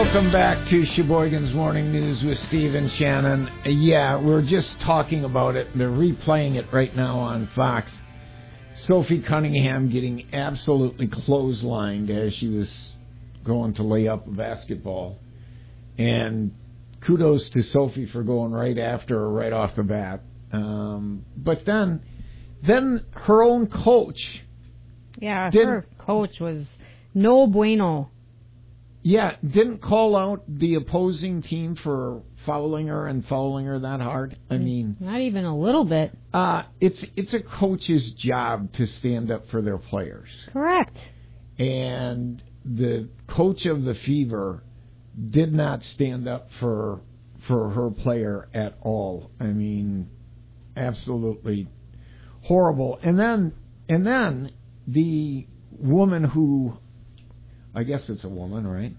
Welcome back to Sheboygan's Morning News with Steve and Shannon. Yeah, we're just talking about it. They're replaying it right now on Fox. Sophie Cunningham getting absolutely clotheslined as she was going to lay up a basketball. And kudos to Sophie for going right after her right off the bat. But then her own coach. Yeah, her coach was no bueno. Yeah, didn't call out the opposing team for fouling her that hard. I mean, not even a little bit. It's a coach's job to stand up for their players. Correct. And the coach of the Fever did not stand up for her player at all. I mean, absolutely horrible. And then the woman who, I guess it's a woman, right?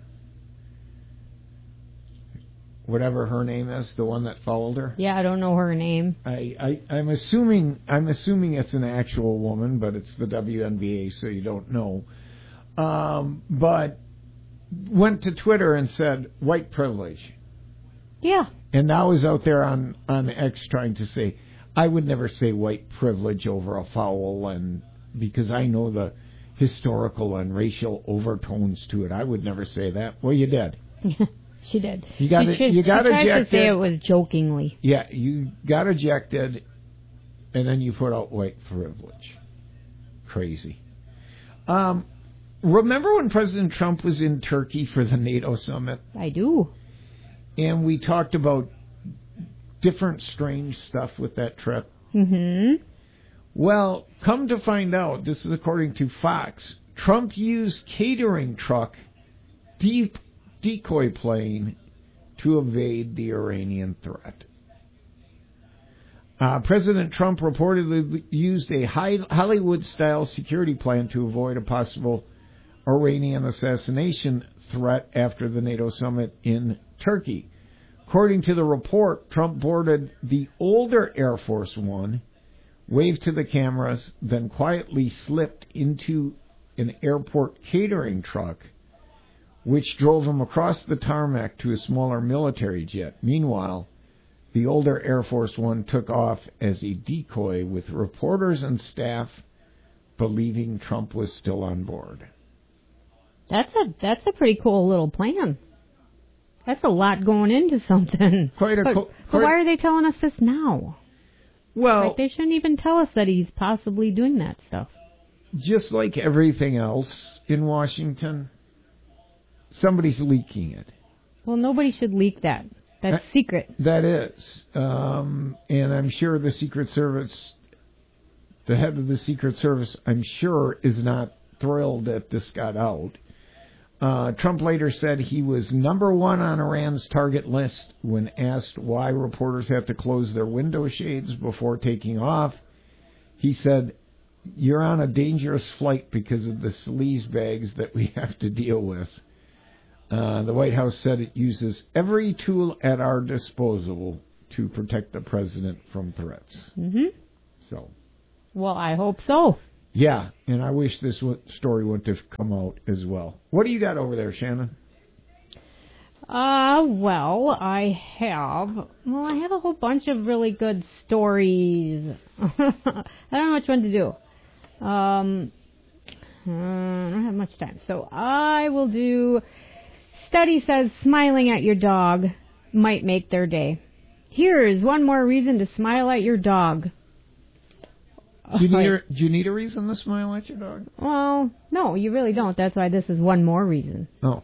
Whatever her name is, the one that fouled her. Yeah, I don't know her name. I'm assuming it's an actual woman, but it's the WNBA, so you don't know. But went to Twitter and said white privilege. Yeah. And now is out there on X trying to say, I would never say white privilege over a foul, and because I know the historical and racial overtones to it. I would never say that. Well, you did. She did. You got ejected. She tried to say it was jokingly. Yeah, you got ejected, and then you put out white privilege. Crazy. Remember when President Trump was in Turkey for the NATO summit? I do. And we talked about different strange stuff with that trip. Mm-hmm. Well, come to find out, this is according to Fox, Trump used catering truck decoy plane to evade the Iranian threat. President Trump reportedly used a Hollywood-style security plan to avoid a possible Iranian assassination threat after the NATO summit in Turkey. According to the report, Trump boarded the older Air Force One, waved to the cameras, then quietly slipped into an airport catering truck, which drove him across the tarmac to a smaller military jet. Meanwhile, the older Air Force One took off as a decoy, with reporters and staff believing Trump was still on board. That's a pretty cool little plan. That's a lot going into something. But why are they telling us this now? Well, they shouldn't even tell us that he's possibly doing that stuff. Just like everything else in Washington, somebody's leaking it. Well, nobody should leak that. That's secret. That is. And I'm sure the Secret Service, the head of the Secret Service, I'm sure is not thrilled that this got out. Trump later said he was number one on Iran's target list when asked why reporters have to close their window shades before taking off. He said, "You're on a dangerous flight because of the sleaze bags that we have to deal with." The White House said it uses every tool at our disposal to protect the president from threats. Mm-hmm. So. Well, I hope so. Yeah, and I wish this story would have come out as well. What do you got over there, Shannon? Well, I have a whole bunch of really good stories. I don't know which one to do. I don't have much time, so I will do. Study says smiling at your dog might make their day. Here's one more reason to smile at your dog. Do you need a reason to smile at your dog? Well, no, you really don't. That's why this is one more reason. Oh.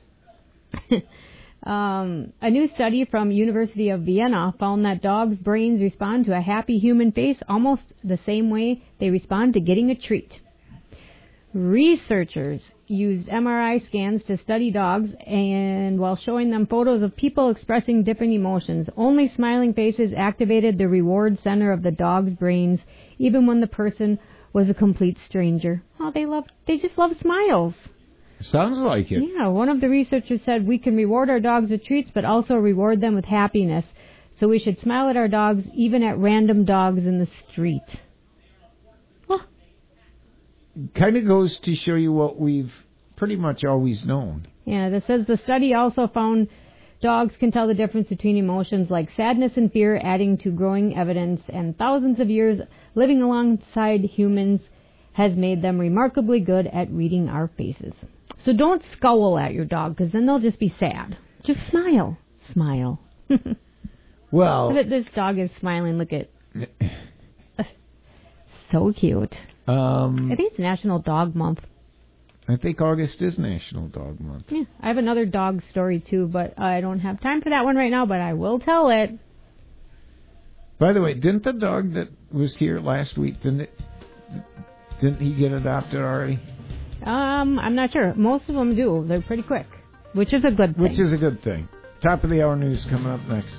A new study from University of Vienna found that dogs' brains respond to a happy human face almost the same way they respond to getting a treat. Researchers used MRI scans to study dogs, and while showing them photos of people expressing different emotions, only smiling faces activated the reward center of the dog's brains, even when the person was a complete stranger. Oh, they just love smiles. Sounds like it. Yeah, one of the researchers said we can reward our dogs with treats, but also reward them with happiness. So we should smile at our dogs, even at random dogs in the street. Kind of goes to show you what we've pretty much always known. Yeah, this says the study also found dogs can tell the difference between emotions like sadness and fear, adding to growing evidence, and thousands of years living alongside humans has made them remarkably good at reading our faces. So don't scowl at your dog, because then they'll just be sad. Just smile. Smile. Well, this dog is smiling. Look at so cute. I think it's National Dog Month. I think August is National Dog Month. Yeah, I have another dog story too, but I don't have time for that one right now, but I will tell it. By the way, didn't the dog that was here last week, didn't he get adopted already? I'm not sure. Most of them do. They're pretty quick, which is a good thing. Which is a good thing. Top of the hour news coming up next.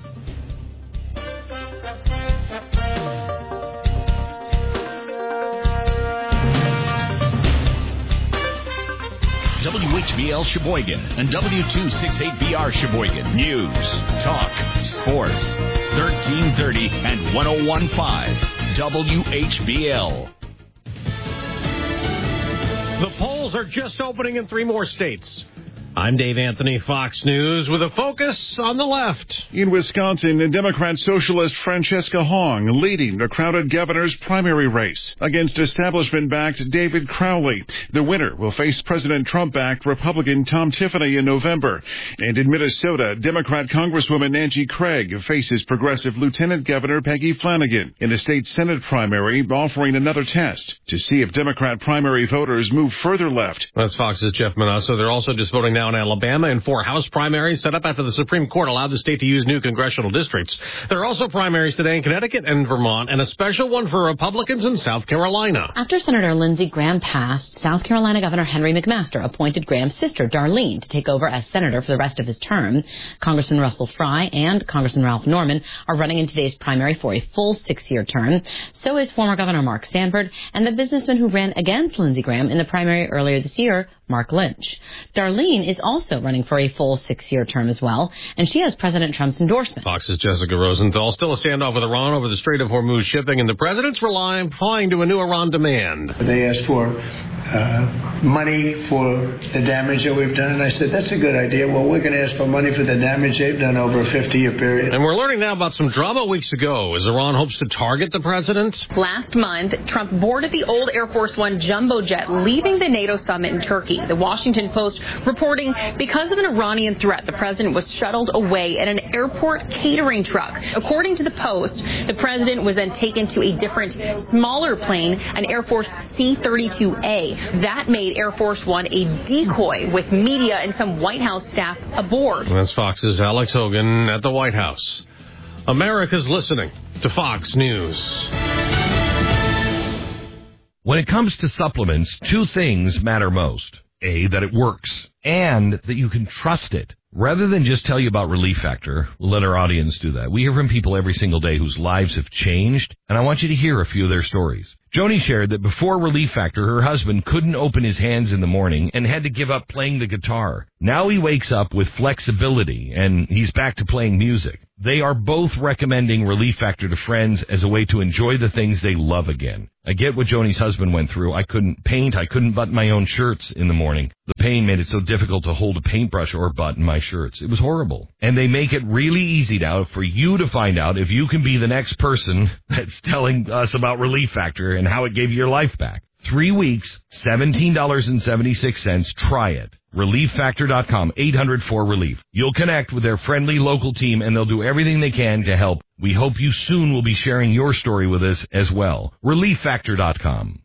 WHBL Sheboygan and W268BR Sheboygan. News, talk, sports. 1330 and 101.5 WHBL. The polls are just opening in 3 more states. I'm Dave Anthony, Fox News, with a focus on the left. In Wisconsin, Democrat socialist Francesca Hong leading the crowded governor's primary race against establishment-backed David Crowley. The winner will face President Trump-backed Republican Tom Tiffany in November. And in Minnesota, Democrat Congresswoman Nancy Craig faces progressive Lieutenant Governor Peggy Flanagan in the state Senate primary, offering another test to see if Democrat primary voters move further left. That's Fox's Jeff Manasso. They're also just voting now in Alabama in 4 House primaries set up after the Supreme Court allowed the state to use new congressional districts. There are also primaries today in Connecticut and Vermont, and a special one for Republicans in South Carolina. After Senator Lindsey Graham passed, South Carolina Governor Henry McMaster appointed Graham's sister, Darlene, to take over as senator for the rest of his term. Congressman Russell Fry and Congressman Ralph Norman are running in today's primary for a full 6-year term. So is former Governor Mark Sanford and the businessman who ran against Lindsey Graham in the primary earlier this year, Mark Lynch. Darlene is also running for a full 6-year term as well, and she has President Trump's endorsement. Fox's Jessica Rosenthal. Still a standoff with Iran over the Strait of Hormuz shipping, and the president's replying to a new Iran demand. They asked for money for the damage that we've done, and I said, that's a good idea. Well, we're going to ask for money for the damage they've done over a 50-year period. And we're learning now about some drama weeks ago as Iran hopes to target the president. Last month, Trump boarded the old Air Force One jumbo jet leaving the NATO summit in Turkey. The Washington Post reporting because of an Iranian threat, the president was shuttled away in an airport catering truck. According to the Post, the president was then taken to a different, smaller plane, an Air Force C-32A. That made Air Force One a decoy with media and some White House staff aboard. That's Fox's Alex Hogan at the White House. America's listening to Fox News. When it comes to supplements, 2 things matter most. A, that it works, and that you can trust it. Rather than just tell you about Relief Factor, we'll let our audience do that. We hear from people every single day whose lives have changed, and I want you to hear a few of their stories. Joni shared that before Relief Factor, her husband couldn't open his hands in the morning and had to give up playing the guitar. Now he wakes up with flexibility, and he's back to playing music. They are both recommending Relief Factor to friends as a way to enjoy the things they love again. I get what Joni's husband went through. I couldn't paint. I couldn't button my own shirts in the morning. The pain made it so difficult to hold a paintbrush or button my shirts. It was horrible. And they make it really easy now for you to find out if you can be the next person that's telling us about Relief Factor and how it gave you your life back. 3 weeks, $17.76. Try it. ReliefFactor.com, 800-4RELIEF. You'll connect with their friendly local team, and they'll do everything they can to help. We hope you soon will be sharing your story with us as well. ReliefFactor.com.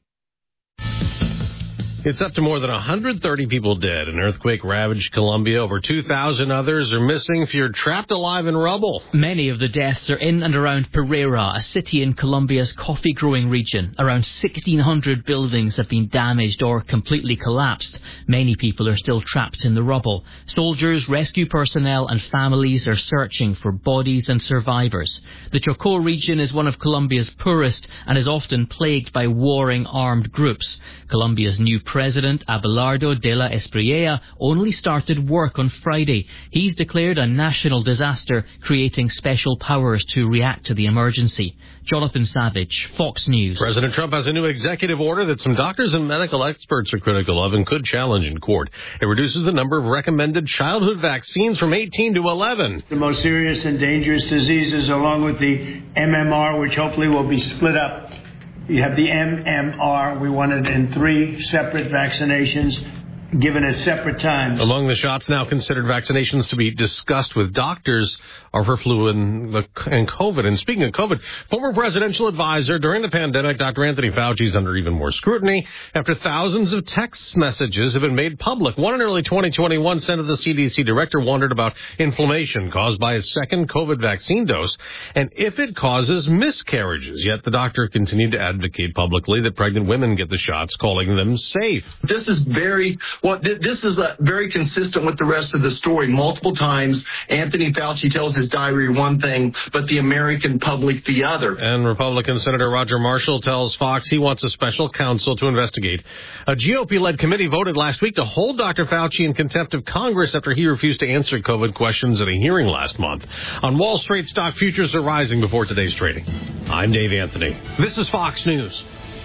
It's up to more than 130 people dead. An earthquake ravaged Colombia. Over 2,000 others are missing, feared trapped alive in rubble. Many of the deaths are in and around Pereira, a city in Colombia's coffee-growing region. Around 1,600 buildings have been damaged or completely collapsed. Many people are still trapped in the rubble. Soldiers, rescue personnel and families are searching for bodies and survivors. The Chocó region is one of Colombia's poorest and is often plagued by warring armed groups. Colombia's new President Abelardo de la Espriella only started work on Friday. He's declared a national disaster, creating special powers to react to the emergency. Jonathan Savage, Fox News. President Trump has a new executive order that some doctors and medical experts are critical of and could challenge in court. It reduces the number of recommended childhood vaccines from 18 to 11. The most serious and dangerous diseases, along with the MMR, which hopefully will be split up. You have the MMR. We want it in 3 separate vaccinations, given at separate times. Among the shots now considered vaccinations to be discussed with doctors are for flu and COVID. And speaking of COVID, former presidential advisor during the pandemic, Dr. Anthony Fauci, is under even more scrutiny after thousands of text messages have been made public. One in early 2021 sent to the CDC director wondered about inflammation caused by his second COVID vaccine dose and if it causes miscarriages. Yet the doctor continued to advocate publicly that pregnant women get the shots, calling them safe. This is very consistent with the rest of the story. Multiple times, Anthony Fauci tells his diary one thing, but the American public the other. And Republican Senator Roger Marshall tells Fox he wants a special counsel to investigate. A GOP-led committee voted last week to hold Dr. Fauci in contempt of Congress after he refused to answer COVID questions at a hearing last month. On Wall Street, stock futures are rising before today's trading. I'm Dave Anthony. This is Fox News.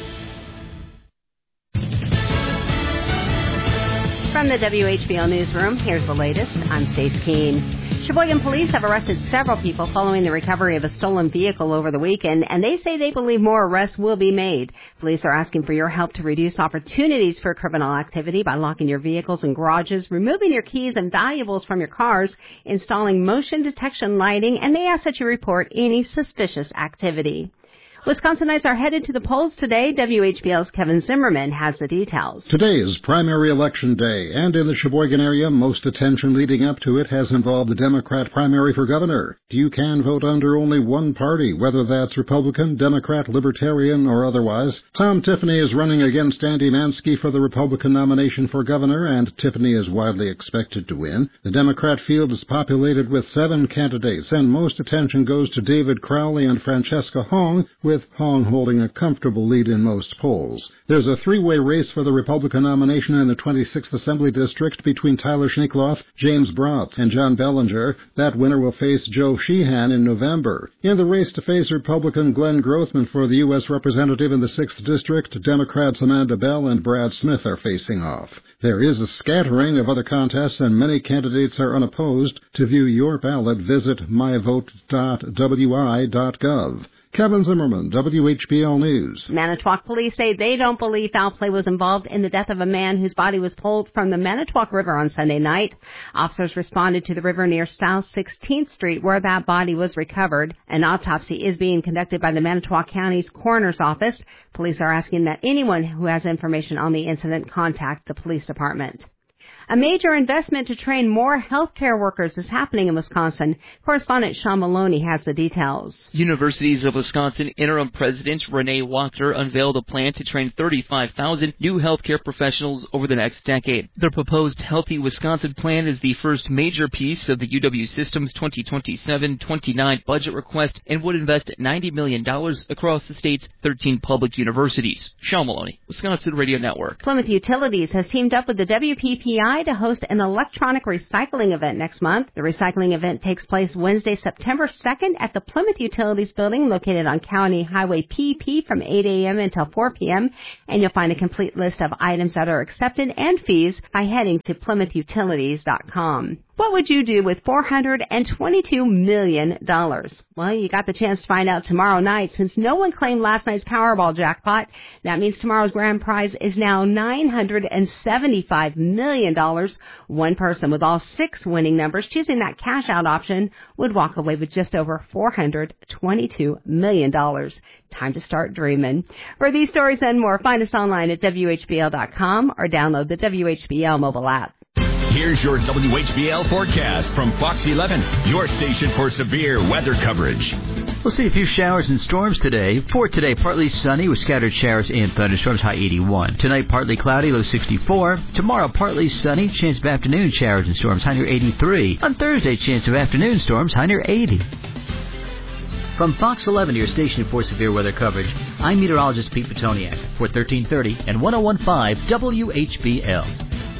From the WHBL Newsroom, here's the latest. I'm Stace Keene. Sheboygan police have arrested several people following the recovery of a stolen vehicle over the weekend, and they say they believe more arrests will be made. Police are asking for your help to reduce opportunities for criminal activity by locking your vehicles in garages, removing your keys and valuables from your cars, installing motion detection lighting, and they ask that you report any suspicious activity. Wisconsinites are headed to the polls today. WHBL's Kevin Zimmerman has the details. Today is primary election day, and in the Sheboygan area, most attention leading up to it has involved the Democrat primary for governor. You can vote under only one party, whether that's Republican, Democrat, Libertarian, or otherwise. Tom Tiffany is running against Andy Mansky for the Republican nomination for governor, and Tiffany is widely expected to win. The Democrat field is populated with 7 candidates, and most attention goes to David Crowley and Francesca Hong, with Hong holding a comfortable lead in most polls. There's a 3-way race for the Republican nomination in the 26th Assembly District between Tyler Schneekloff, James Bratz, and John Bellinger. That winner will face Joe Sheehan in November. In the race to face Republican Glenn Grothman for the U.S. Representative in the 6th District, Democrats Amanda Bell and Brad Smith are facing off. There is a scattering of other contests, and many candidates are unopposed. To view your ballot, visit myvote.wi.gov. Kevin Zimmerman, WHBL News. Manitowoc police say they don't believe foul play was involved in the death of a man whose body was pulled from the Manitowoc River on Sunday night. Officers responded to the river near South 16th Street where that body was recovered. An autopsy is being conducted by the Manitowoc County's coroner's office. Police are asking that anyone who has information on the incident contact the police department. A major investment to train more healthcare workers is happening in Wisconsin. Correspondent Sean Maloney has the details. Universities of Wisconsin interim president Renee Wachter unveiled a plan to train 35,000 new healthcare professionals over the next decade. Their proposed Healthy Wisconsin plan is the first major piece of the UW System's 2027-29 budget request and would invest $90 million across the state's 13 public universities. Sean Maloney, Wisconsin Radio Network. Plymouth Utilities has teamed up with the WPPI to host an electronic recycling event next month. The recycling event takes place Wednesday, September 2nd at the Plymouth Utilities building located on County Highway PP from 8 a.m. until 4 p.m. And you'll find a complete list of items that are accepted and fees by heading to PlymouthUtilities.com. What would you do with $422 million? Well, you got the chance to find out tomorrow night. Since no one claimed last night's Powerball jackpot, that means tomorrow's grand prize is now $975 million. One person with all 6 winning numbers choosing that cash-out option would walk away with just over $422 million. Time to start dreaming. For these stories and more, find us online at WHBL.com or download the WHBL mobile app. Here's your WHBL forecast from Fox 11, your station for severe weather coverage. We'll see a few showers and storms today. For today, partly sunny with scattered showers and thunderstorms, high 81. Tonight, partly cloudy, low 64. Tomorrow, partly sunny, chance of afternoon showers and storms, high near 83. On Thursday, chance of afternoon storms, high near 80. From Fox 11, your station for severe weather coverage, I'm meteorologist Pete Petoniak for 1330 and 101.5 WHBL.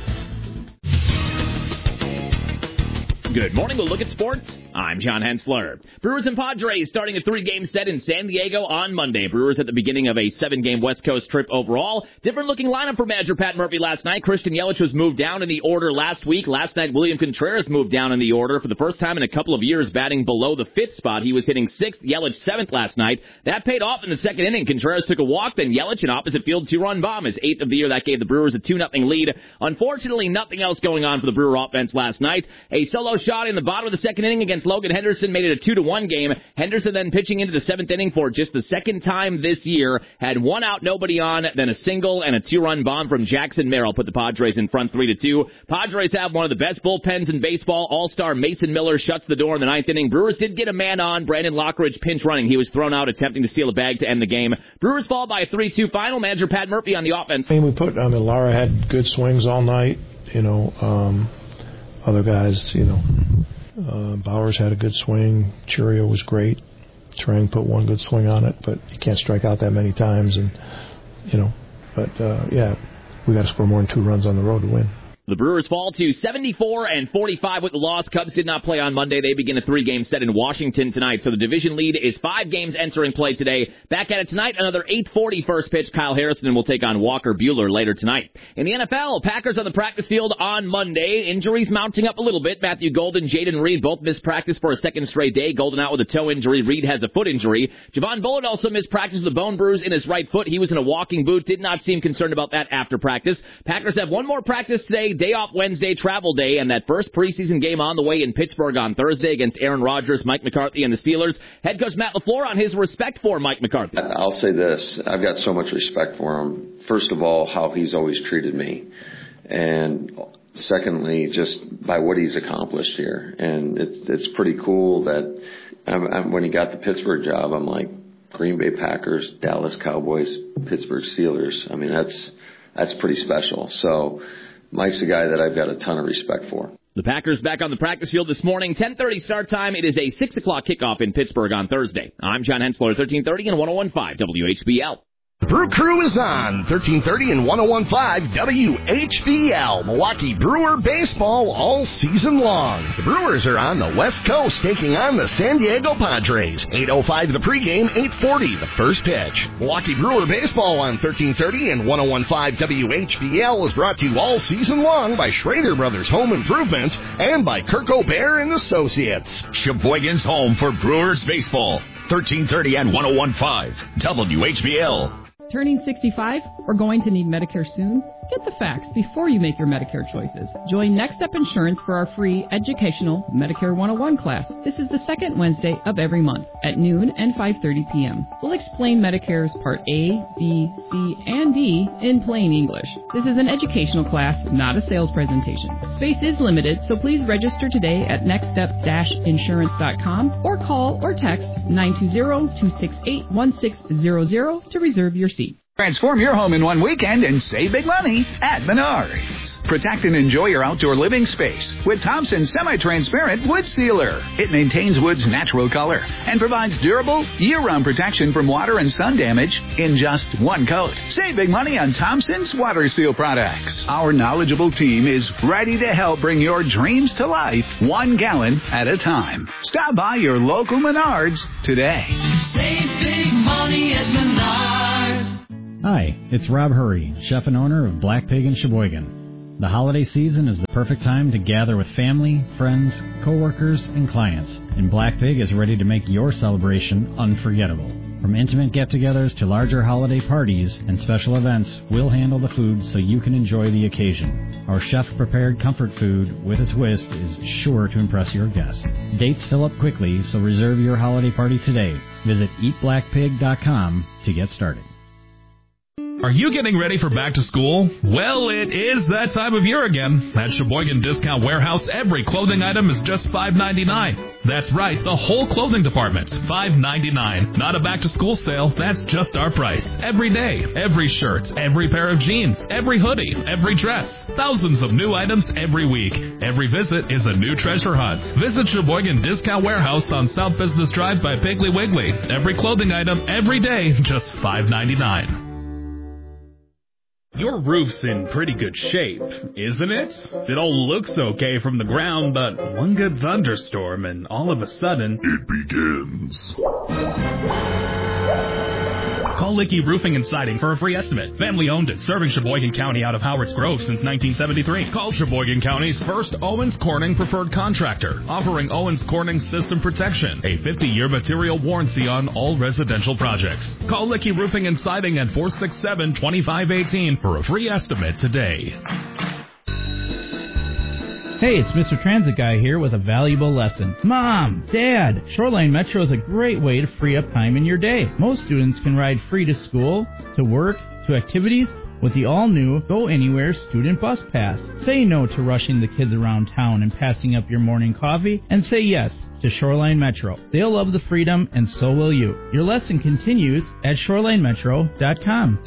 Good morning. We'll look at sports. I'm John Hensler. Brewers and Padres starting a 3-game set in San Diego on Monday. Brewers at the beginning of a 7-game West Coast trip overall. Different looking lineup for manager Pat Murphy last night. Christian Yelich was moved down in the order last week. Last night, William Contreras moved down in the order for the first time in a couple of years, batting below the 5th spot. He was hitting 6th, Yelich 7th last night. That paid off in the second inning. Contreras took a walk, then Yelich, an opposite field 2-run bomb, his 8th of the year. That gave the Brewers a 2-0 lead. Unfortunately, nothing else going on for the Brewer offense last night. A solo shot in the bottom of the second inning against Logan Henderson made it a 2-1 game. Henderson then pitching into the 7th inning for just the second time this year. Had 1 out, nobody on, then a single and a 2-run bomb from Jackson Merrill put the Padres in front 3-2. Padres have one of the best bullpens in baseball. All-star Mason Miller shuts the door in the 9th inning. Brewers did get a man on. Brandon Lockridge pinch running. He was thrown out attempting to steal a bag to end the game. Brewers fall by a 3-2 final. Manager Pat Murphy on the offense. Lara had good swings all night. Other guys, Bowers had a good swing. Churio was great. Trang put one good swing on it, but you can't strike out that many times. And, we got to score more than 2 runs on the road to win. The Brewers fall to 74-45 with the loss. Cubs did not play on Monday. They begin a 3-game set in Washington tonight. So the division lead is 5 games entering play today. Back at it tonight, another 8:40 first pitch. Kyle Harrison will take on Walker Buehler later tonight. In the NFL, Packers on the practice field on Monday. Injuries mounting up a little bit. Matthew Golden, Jaden Reed both missed practice for a second straight day. Golden out with a toe injury. Reed has a foot injury. Javon Bullard also missed practice with a bone bruise in his right foot. He was in a walking boot. Did not seem concerned about that after practice. Packers have one more practice today. Day off Wednesday, travel day, and that first preseason game on the way in Pittsburgh on Thursday against Aaron Rodgers, Mike McCarthy, and the Steelers. Head coach Matt LaFleur on his respect for Mike McCarthy. I'll say this. I've got so much respect for him. First of all, how he's always treated me. And secondly, just by what he's accomplished here. And it's pretty cool that when he got the Pittsburgh job, I'm like, Green Bay Packers, Dallas Cowboys, Pittsburgh Steelers. I mean, that's pretty special. So Mike's a guy that I've got a ton of respect for. The Packers back on the practice field this morning. 10:30 start time. It is a 6 o'clock kickoff in Pittsburgh on Thursday. I'm John Hensler, 1330 and 101.5 WHBL. The Brew Crew is on 1330 and 101.5 WHBL. Milwaukee Brewer baseball all season long. The Brewers are on the West Coast taking on the San Diego Padres. 8:05 the pregame, 8:40 the first pitch. Milwaukee Brewer baseball on 1330 and 101.5 WHBL is brought to you all season long by Schrader Brothers Home Improvements and by Kirk O'Bear and Associates. Sheboygan's home for Brewers baseball. 1330 and 101.5 WHBL. Turning 65 or going to need Medicare soon? Get the facts before you make your Medicare choices. Join Next Step Insurance for our free educational Medicare 101 class. This is the second Wednesday of every month at noon and 5:30 p.m. We'll explain Medicare's Part A, B, C, and D in plain English. This is an educational class, not a sales presentation. Space is limited, so please register today at nextstep-insurance.com or call or text 920-268-1600 to reserve your seat. Transform your home in one weekend and save big money at Menards. Protect and enjoy your outdoor living space with Thompson Semi-Transparent Wood Sealer. It maintains wood's natural color and provides durable, year-round protection from water and sun damage in just one coat. Save big money on Thompson's Water Seal products. Our knowledgeable team is ready to help bring your dreams to life 1 gallon at a time. Stop by your local Menards today. Save big money at Menards. Hi, it's Rob Hurry, chef and owner of Black Pig in Sheboygan. The holiday season is the perfect time to gather with family, friends, coworkers, and clients, and Black Pig is ready to make your celebration unforgettable. From intimate get-togethers to larger holiday parties and special events, we'll handle the food so you can enjoy the occasion. Our chef-prepared comfort food with a twist is sure to impress your guests. Dates fill up quickly, so reserve your holiday party today. Visit eatblackpig.com to get started. Are you getting ready for back to school? Well, it is that time of year again. At Sheboygan Discount Warehouse, every clothing item is just $5.99. That's right, the whole clothing department, $5.99. Not a back-to-school sale, that's just our price. Every day, every shirt, every pair of jeans, every hoodie, every dress. Thousands of new items every week. Every visit is a new treasure hunt. Visit Sheboygan Discount Warehouse on South Business Drive by Piggly Wiggly. Every clothing item, every day, just $5.99. Your roof's in pretty good shape, isn't it? It all looks okay from the ground, but one good thunderstorm and all of a sudden, it begins. Call Licky Roofing and Siding for a free estimate. Family owned and serving Sheboygan County out of Howard's Grove since 1973. Call Sheboygan County's first Owens Corning preferred contractor, offering Owens Corning system protection, a 50-year material warranty on all residential projects. Call Licky Roofing and Siding at 467-2518 for a free estimate today. Hey, it's Mr. Transit Guy here with a valuable lesson. Mom, Dad, Shoreline Metro is a great way to free up time in your day. Most students can ride free to school, to work, to activities with the all-new Go Anywhere Student Bus Pass. Say no to rushing the kids around town and passing up your morning coffee, and say yes to Shoreline Metro. They'll love the freedom, and so will you. Your lesson continues at ShorelineMetro.com.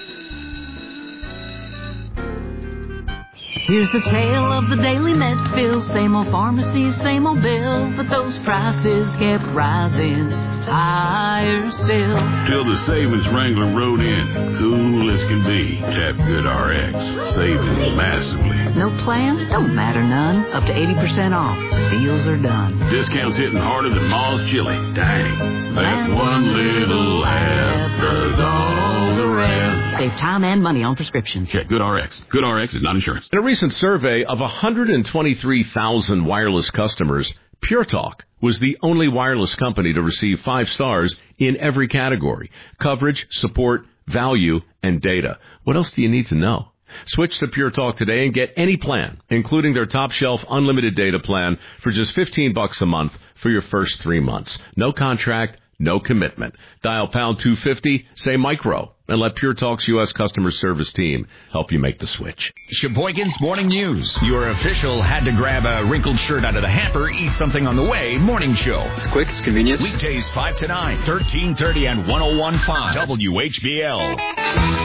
Here's the tale of the daily meds fill. Same old pharmacies, same old bill, but those prices kept rising higher still. Till the savings wrangler rode in, cool as can be. Tap Good RX, saving massively. No plan? Don't matter none. Up to 80% off. Deals are done. Discounts hitting harder than Ma's chili. Dang, that one little app does all the rest. Save time and money on prescriptions. Check Good RX. Good RX is not insurance. In a recent survey of 123,000 wireless customers, Pure Talk was the only wireless company to receive 5 stars in every category: coverage, support, value, and data. What else do you need to know? Switch to Pure Talk today and get any plan, including their top shelf unlimited data plan, for just $15 a month for your first 3 months. No contract, no commitment. Dial pound 250, say micro, and let Pure Talk's U.S. customer service team help you make the switch. Sheboygan's Morning News. Your official had to grab a wrinkled shirt out of the hamper, eat something on the way morning show. It's quick, it's convenient. Weekdays 5 to 9, 1330 and 101.5 WHBL.